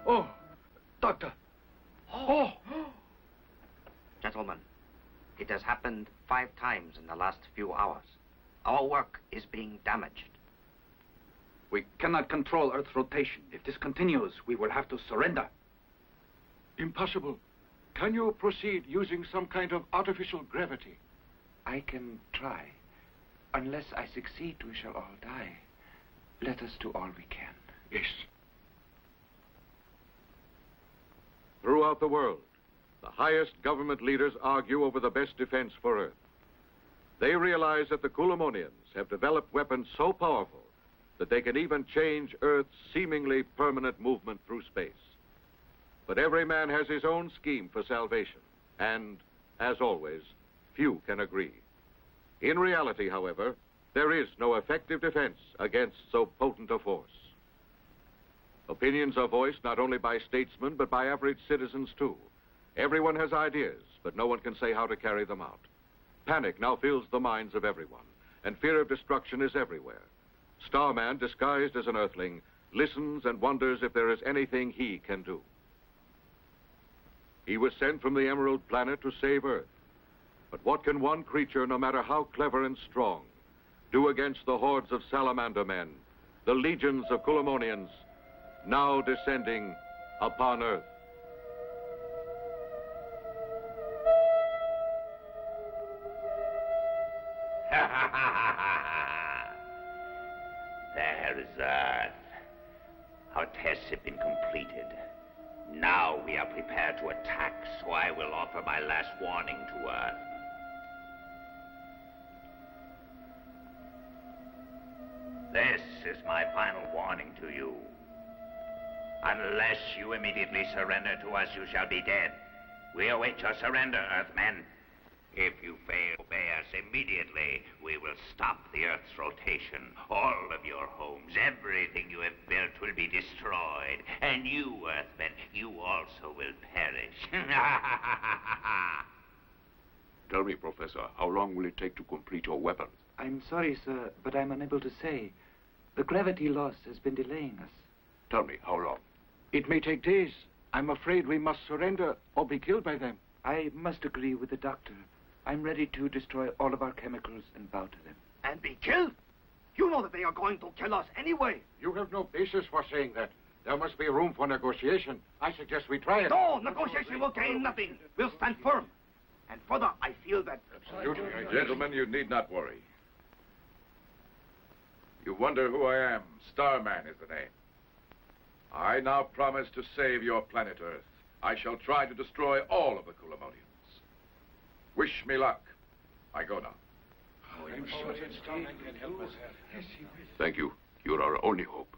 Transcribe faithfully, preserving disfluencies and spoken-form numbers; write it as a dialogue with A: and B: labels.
A: Oh, Doctor. Oh!
B: Gentlemen, it has happened five times in the last few hours. Our work is being damaged.
A: We cannot control Earth's rotation. If this continues, we will have to surrender.
C: Impossible. Can you proceed using some kind of artificial gravity?
D: I can try. Unless I succeed, we shall all die. Let us do all we can.
C: Yes.
E: Throughout the world, the highest government leaders argue over the best defense for Earth. They realize that the Kulamonians have developed weapons so powerful that they can even change Earth's seemingly permanent movement through space. But every man has his own scheme for salvation, and, as always, few can agree. In reality, however, there is no effective defense against so potent a force. Opinions are voiced not only by statesmen, but by average citizens, too. Everyone has ideas, but no one can say how to carry them out. Panic now fills the minds of everyone, and fear of destruction is everywhere. Starman, disguised as an Earthling, listens and wonders if there is anything he can do. He was sent from the Emerald Planet to save Earth. But what can one creature, no matter how clever and strong, do against the hordes of salamander men, the legions of Kulamonians, now descending upon Earth?
F: There is Earth. Our tests have been completed. Now we are prepared to attack, so I will offer my last warning to Earth. This is my final warning to you. Unless you immediately surrender to us, you shall be dead. We await your surrender, Earthmen. If you fail to obey us immediately, we will stop the Earth's rotation. All of your homes, everything you have built will be destroyed. And you, Earthmen, you also will perish.
C: Tell me, Professor, how long will it take to complete your weapons?
D: I'm sorry, sir, but I'm unable to say. The gravity loss has been delaying us.
C: Tell me, how long? It may take days. I'm afraid we must surrender or be killed by them.
D: I must agree with the doctor. I'm ready to destroy all of our chemicals and bow to them.
G: And be killed? You know that they are going to kill us anyway.
C: You have no basis for saying that. There must be room for negotiation. I suggest we try it.
G: No, negotiation will gain nothing. We'll stand firm. And further, I feel that...
C: Absolutely. I
H: Gentlemen, you need not worry. You wonder who I am. Starman is the name. I now promise to save your planet Earth. I shall try to destroy all of the Kulamonians. Wish me luck. I go now.
C: Oh, I'm sure that Starman can help us. Yes, he will. Thank you. You're our only hope.